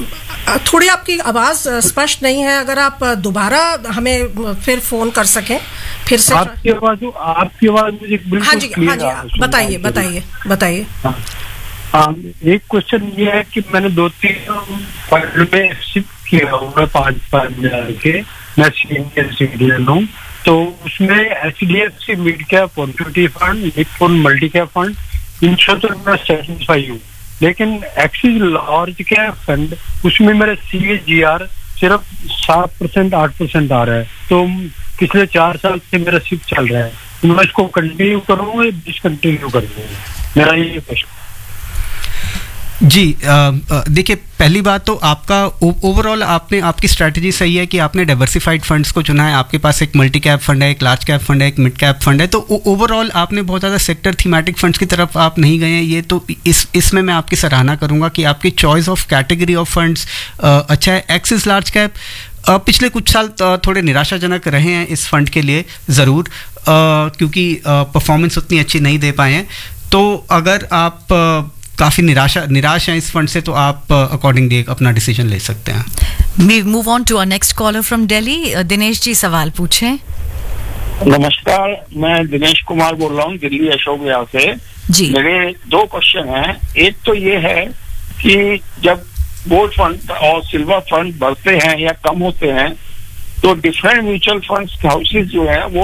थोड़ी आपकी आवाज़ स्पष्ट नहीं है, अगर आप दोबारा हमें फिर फ़ोन कर सकें फिर से। आपकी आवाज़ मुझे बिल्कुल हाँ जी, बताइए। हाँ, एक क्वेश्चन ये है कि मैंने 2-3 फंड में शिफ्ट किया हुआ 5 हजार के, मैं सीनियर सिटीजन हूँ। तो उसमें HDFC mid cap equity fund, Nippon multi cap fund, इन सब तो मैं सेटिस्फाई हूँ। लेकिन एक्सिस लार्ज कैप फंड, उसमें मेरा CAGR सिर्फ 7% 8% आ रहा है। तो पिछले 4 साल से मेरा शिफ्ट चल रहा है, तो मैं इसको कंटिन्यू करूँगा या डिसकंटिन्यू कर दूँगा, मेरा ये क्वेश्चन। जी, देखिए, पहली बात तो आपका ओवरऑल आपकी स्ट्रैटेजी सही है कि आपने डाइवर्सिफाइड फंड्स को चुना है। आपके पास एक मल्टी कैप फंड है, एक लार्ज कैप फंड है, एक मिड कैप फंड है। तो ओवरऑल आपने बहुत ज़्यादा सेक्टर थीमेटिक फंड्स की तरफ आप नहीं गए हैं। ये तो इसमें मैं आपकी सराहना करूँगा कि आपकी choice of category of funds अच्छा है। एक्सिस लार्ज कैप पिछले कुछ साल थोड़े निराशाजनक रहे हैं इस फंड के लिए ज़रूर, क्योंकि परफॉर्मेंस उतनी अच्छी नहीं दे पाए हैं। तो अगर आप काफ़ी निराश हैं इस फंड से, तो आप अकॉर्डिंगली अपना डिसीजन ले सकते हैं। We move on to our next caller from Delhi. Dinesh ji सवाल पूछें। नमस्कार, मैं दिनेश कुमार बोल रहा हूँ दिल्ली अशोक विहार से जी। मेरे 2 क्वेश्चन हैं। एक तो ये है कि जब गोल्ड फंड और सिल्वर फंड बढ़ते हैं या कम होते हैं, तो डिफरेंट म्यूचुअल फंड्स हाउसेज जो है वो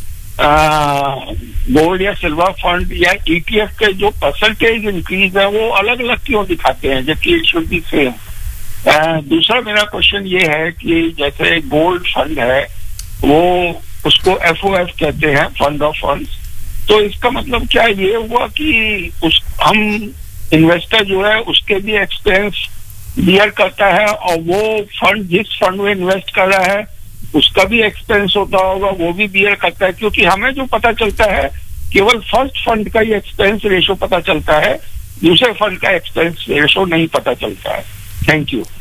गोल्ड या सिल्वर फंड या ETF के जो परसेंटेज इंक्रीज है वो अलग अलग क्यों दिखाते हैं, जबकि इट शुड बी सेम। दूसरा मेरा क्वेश्चन ये है कि जैसे गोल्ड फंड है वो उसको FOF कहते हैं, फंड ऑफ फंड्स, तो इसका मतलब क्या ये हुआ कि हम इन्वेस्टर जो है उसके भी एक्सपेंस बियर करता है, और वो फंड जिस फंड में इन्वेस्ट कर रहा है उसका भी एक्सपेंस होता होगा, वो भी बियर करता है। क्योंकि हमें जो पता चलता है केवल फर्स्ट फंड का ही एक्सपेंस रेशो पता चलता है, दूसरे फंड का एक्सपेंस रेशो नहीं पता चलता है। Thank you.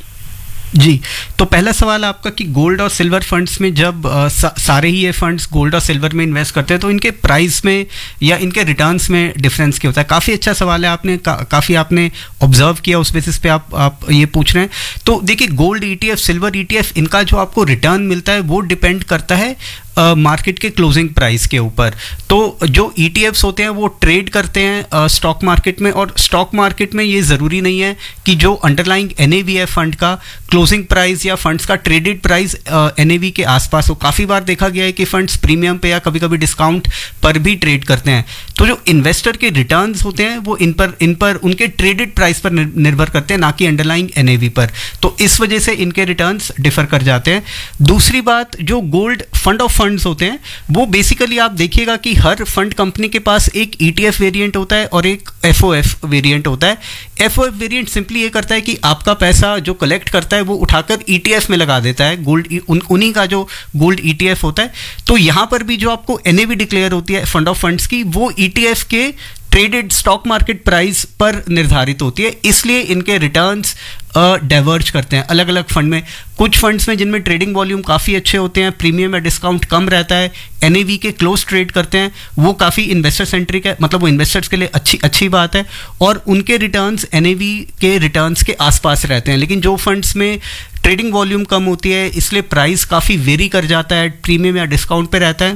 जी, तो पहला सवाल आपका कि गोल्ड और सिल्वर फंड्स में जब सारे ही ये फंड्स गोल्ड और सिल्वर में इन्वेस्ट करते हैं तो इनके प्राइस में या इनके रिटर्न्स में डिफरेंस क्या होता है। काफ़ी अच्छा सवाल है, आपने काफ़ी आपने ऑब्जर्व किया, उस बेसिस पे आप ये पूछ रहे हैं। तो देखिए, गोल्ड ETF, सिल्वर ETF, इनका जो आपको रिटर्न मिलता है वो डिपेंड करता है मार्केट के क्लोजिंग प्राइस के ऊपर। तो जो ETFs होते हैं वो ट्रेड करते हैं स्टॉक मार्केट में, और स्टॉक मार्केट में ये ज़रूरी नहीं है कि जो अंडरलाइंग NAV है फंड का, क्लोजिंग प्राइस या फंड्स का ट्रेडेड प्राइस NAV के आसपास हो। काफ़ी बार देखा गया है कि फंड्स प्रीमियम पे या कभी कभी डिस्काउंट पर भी ट्रेड करते हैं। तो जो इन्वेस्टर के रिटर्न्स होते हैं वो इन पर उनके ट्रेडेड प्राइस पर निर्भर करते हैं, ना कि अंडरलाइंग NAV पर। तो इस वजह से इनके रिटर्न्स डिफर कर जाते हैं। दूसरी बात, जो गोल्ड फंड ऑफ फंड्स होते हैं वो बेसिकली आप देखिएगा कि हर फंड कंपनी के पास एक ETF वेरिएंट होता है और एक FOF वेरिएंट होता है। FOF वेरिएंट सिंपली ये करता है कि आपका पैसा जो कलेक्ट करता है वो उठाकर ETF में लगा देता है, गोल्ड उन्हीं का जो गोल्ड ETF होता है। तो यहाँ पर भी जो आपको NAV डिक्लेयर होती है फंड ऑफ फंड्स की, वो ETF के ट्रेडेड स्टॉक मार्केट प्राइस पर निर्धारित होती है, इसलिए इनके रिटर्न्स डाइवर्ज करते हैं अलग अलग फंड में। कुछ फंड्स में जिनमें ट्रेडिंग वॉल्यूम काफ़ी अच्छे होते हैं, प्रीमियम या डिस्काउंट कम रहता है, NAV के क्लोज ट्रेड करते हैं, वो काफ़ी इन्वेस्टर सेंट्रिक है, मतलब वो इन्वेस्टर्स के लिए अच्छी बात है, और उनके रिटर्न्स NAV के रिटर्न्स के आसपास रहते हैं। लेकिन जो फंड्स में ट्रेडिंग वॉल्यूम कम होती है, इसलिए प्राइस काफ़ी वेरी कर जाता है, प्रीमियम या डिस्काउंट पे रहता है,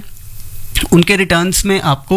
उनके रिटर्न्स में आपको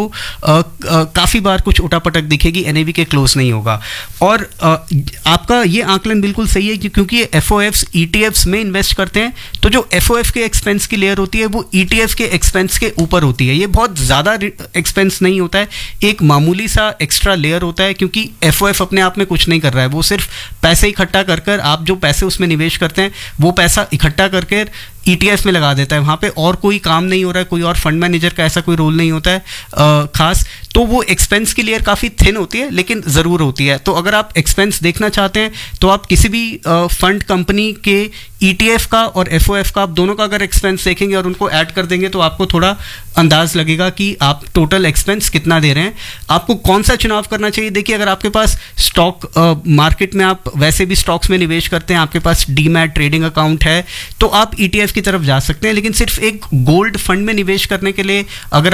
काफ़ी बार कुछ उठापटक दिखेगी, NAV के क्लोज नहीं होगा। और आपका ये आंकलन बिल्कुल सही है कि क्योंकि ये FOFs ETFs में इन्वेस्ट करते हैं, तो जो FOF के एक्सपेंस की लेयर होती है वो ETF के एक्सपेंस के ऊपर होती है। ये बहुत ज़्यादा एक्सपेंस नहीं होता है, एक मामूली सा एक्स्ट्रा लेयर होता है, क्योंकि FOF अपने आप में कुछ नहीं कर रहा है, वो सिर्फ पैसे इकट्ठा कर आप जो पैसे उसमें निवेश करते हैं वो पैसा इकट्ठा करके ETF में लगा देता है। वहाँ पे और कोई काम नहीं हो रहा है, कोई और फंड मैनेजर का ऐसा कोई रोल नहीं होता है खास। तो वो एक्सपेंस की लेयर काफ़ी थिन होती है, लेकिन ज़रूर होती है। तो अगर आप एक्सपेंस देखना चाहते हैं तो आप किसी भी फंड कंपनी के ETF का और FOF का, आप दोनों का अगर एक्सपेंस देखेंगे और उनको ऐड कर देंगे तो आपको थोड़ा अंदाज लगेगा कि आप टोटल एक्सपेंस कितना दे रहे हैं। आपको कौन सा चुनाव करना चाहिए? देखिए, अगर आपके पास स्टॉक मार्केट में आप वैसे भी स्टॉक्स में निवेश करते हैं, आपके पास डीमैट ट्रेडिंग अकाउंट है, तो आप ETF की तरफ जा सकते हैं। लेकिन सिर्फ एक गोल्ड फंड में निवेश करने के लिए अगर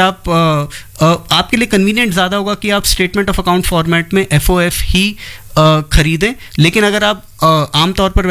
आपके लिए कन्वीनियंट ज़्यादा होगा कि आप स्टेटमेंट ऑफ अकाउंट फॉर्मेट में FOF ही खरीदें। लेकिन अगर आप आमतौर पर